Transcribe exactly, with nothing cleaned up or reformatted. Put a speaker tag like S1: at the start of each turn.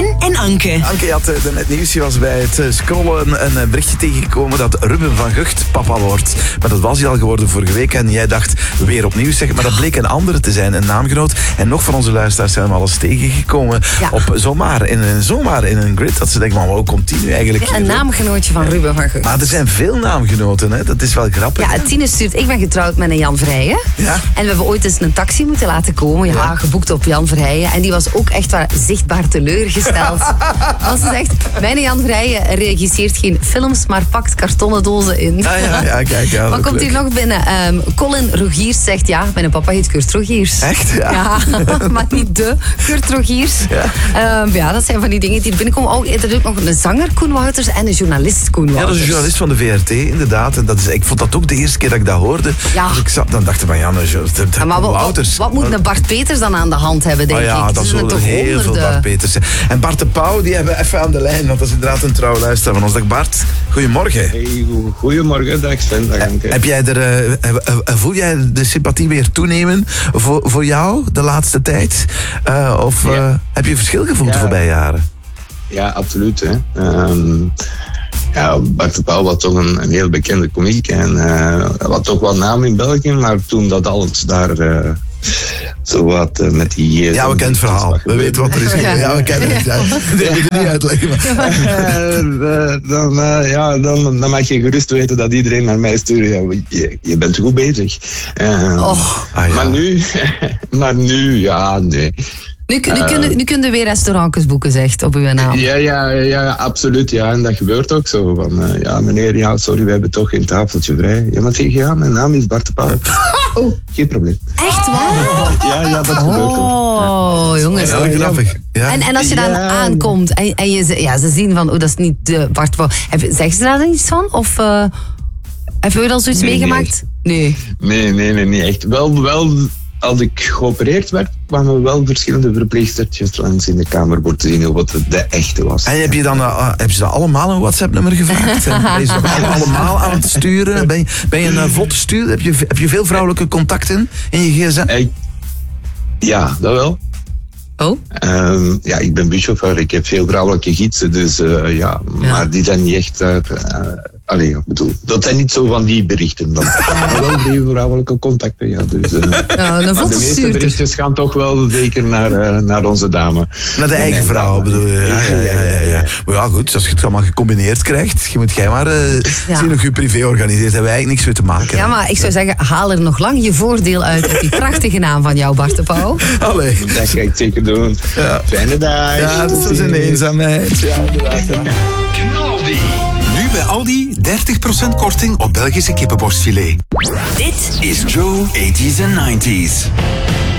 S1: Sven en Anke.
S2: Anke had uh, net nieuws. Je was bij het uh, scrollen een uh, berichtje tegengekomen dat Ruben van Gucht papa wordt. Maar dat was hij al geworden vorige week. En jij dacht weer opnieuw zeggen. Maar dat bleek een andere te zijn, een naamgenoot. En nog van onze luisteraars zijn hem al eens tegengekomen. Ja. Op zomaar in, een, zomaar in een grid. Dat ze denken, maar hoe komt die nu eigenlijk?
S1: Ja, een naamgenootje van Ruben van Gucht.
S2: Maar er zijn veel naamgenoten, hè? Dat is wel grappig.
S1: Ja, Tine stuurt, ik ben getrouwd met een Jan Verheijen.
S2: Ja.
S1: En we hebben ooit eens een taxi moeten laten komen. Ja, ja. Geboekt op Jan Verheijen. En die was ook echt waar zichtbaar teleurgesteld. Als ze zegt, mijn Jan Verheijen regisseert geen films, maar pakt kartonnen dozen in.
S2: Ja, ja, ja, kijk. Ja,
S1: wat komt hier nog binnen? Um, Colin Rogiers zegt, ja, mijn papa heet Kurt Rogiers.
S2: Echt? Ja.
S1: Ja, maar niet de Kurt Rogiers.
S2: Ja.
S1: Um, ja, dat zijn van die dingen die er binnenkomen. Oh, er is ook nog een zanger, Koen Wouters, en een journalist, Koen Wouters.
S2: Ja, dat is een journalist van de V R T, inderdaad. En dat is, ik vond dat ook de eerste keer dat ik dat hoorde.
S1: Ja.
S2: Dus ik zat, dan dacht ik van, ja, nou,
S1: ja, maar wat,
S2: Wouters.
S1: Wat, wat moet een Bart Peters dan aan de hand hebben, denk
S2: oh ja,
S1: ik?
S2: dat zullen er
S1: toch
S2: heel
S1: honderden.
S2: veel Bart Peters zijn. En Bart de Pauw, die hebben we even aan de lijn, want dat is inderdaad een trouw luisteraar van ons. Dag Bart, goedemorgen.
S3: Hey, goedemorgen, dag Sven, dag Anke.
S2: Heb jij er, uh, uh, voel jij de sympathie weer toenemen voor, voor jou de laatste tijd? Uh, of uh, ja. heb je verschil gevoeld ja. de voorbije jaren?
S3: Ja, absoluut. Hè. Um, ja, Bart de Pauw was toch een, een heel bekende komiek en uh, had toch wel naam in België, maar toen dat alles daar... Uh, Zo wat uh, met die... Uh,
S2: ja, we kennen het verhaal. We weten wat er is. Ja, ja we kennen het. Ja. Dat moet je niet uitleggen. Maar.
S3: Uh, uh, dan, uh, ja, dan, dan mag je gerust weten dat iedereen naar mij stuurt. Ja, je, je bent goed bezig. Uh,
S1: oh.
S2: ah, ja.
S3: Maar nu... maar nu, ja, nee.
S1: Nu, nu, uh, kun, nu kun je weer restaurantjes boeken, zegt, op uw naam.
S3: Ja, ja, ja, absoluut. Ja. En dat gebeurt ook zo. Van, uh, ja, meneer, ja, sorry, we hebben toch geen tafeltje vrij. Ja, maar zeg je, ja, mijn naam is Bart de Pauw. Oh, geen probleem.
S1: Echt waar?
S3: Ja, ja, dat gebeurt ook.
S1: Oh, jongens.
S2: Ja, heel grappig. Ja.
S1: En, en als je dan
S3: ja.
S1: aankomt en, en je, ja, ze zien van, oh, dat is niet de Bart Pauw. Zeggen ze daar dan iets van? Of uh, hebben we al zoiets
S3: nee,
S1: meegemaakt? Nee.
S3: Nee, nee, nee, niet echt. Wel, wel... Als ik geopereerd werd, kwamen wel verschillende verpleegstertjes langs in de kamer voor te zien wat de echte was.
S2: En heb je dan uh, heb je dan allemaal een WhatsApp-nummer gevraagd? Ben je ze allemaal aan het sturen? Ben je, ben je een uh, vlotte stuurder? Heb je, heb je veel vrouwelijke contacten in je gsm?
S3: Uh, ja, dat wel.
S1: Oh?
S3: Um, ja, ik ben buschauffeur. Ik heb veel vrouwelijke gidsen, dus uh, ja, ja, maar die zijn niet echt... Uh, uh, Allee, ik bedoel, dat zijn niet zo van die berichten dan. Maar wel veel vrouwelijke contacten, ja. Dus, uh,
S1: ja, de
S3: meeste berichtjes gaan toch wel zeker naar, uh, naar onze dame.
S2: Naar de eigen vrouw, bedoel je? Ja, ja, ja, ja, ja. Maar ja, goed, als je het allemaal gecombineerd krijgt, je moet jij maar uh, ja. zien of je privé organiseert. Daar hebben wij eigenlijk niks mee te maken.
S1: Ja, maar ik zou zeggen, haal er nog lang je voordeel uit op die prachtige naam van jou, Bart de Pauw.
S2: Allee.
S3: Dat ga ik zeker doen. Ja. Fijne dag.
S2: Ja, dat is een eenzaamheid. Ja, inderdaad.
S4: Knaldi. Nu bij Aldi dertig procent korting op Belgische kippenborstfilet.
S1: Dit
S4: is Joe eighties and nineties.